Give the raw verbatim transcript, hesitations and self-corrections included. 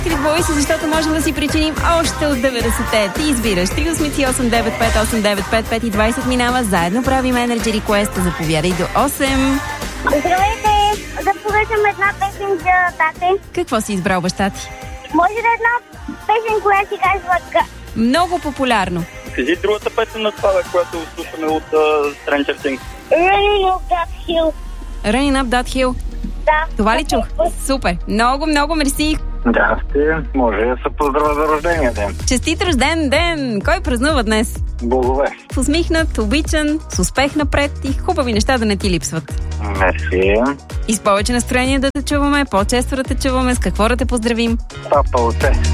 Voice, защото можем да си причиним още от деветдесетте. Ти избираш три осем осем девет пет осем девет пет пет и двайсет минава. Заедно правим Energy Request. Заповядай до осем. Здравейте! Да поръчам една песен за тате. Какво си избрал, баща ти? Може да една песен, която си казва Г. Много популярно. Кажи другата песен на това, която слушаме от uh, Stranger Things. Running Up That Hill. Running Up That Hill. Да. Това ли чух? Супер. Много, много мерси. Здрасти. Може да се поздравя за рождения ден. Честит рожден ден! Кой празнува днес? Богове. Усмихнат, обичан, с успех напред и хубави неща да не ти липсват. Мерси. И с повече настроение да те чуваме, по-често да те чуваме, с какво да те поздравим. Папа, оте.